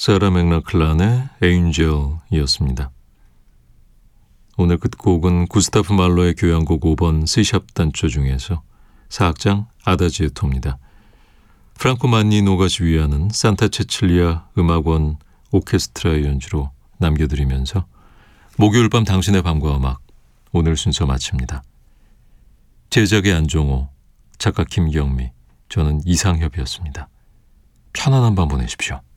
사라 맥락클란의 에인젤이었습니다. 오늘 끝곡은 구스타프 말로의 교향곡 5번 C샵 단조 중에서 사악장 아다지에토입니다. 프랑코 만니노가 지휘하는 산타 체칠리아 음악원 오케스트라의 연주로 남겨드리면서 목요일 밤 당신의 밤과 음악 오늘 순서 마칩니다. 제작의 안종호, 작가 김경미, 저는 이상협이었습니다. 편안한 밤 보내십시오.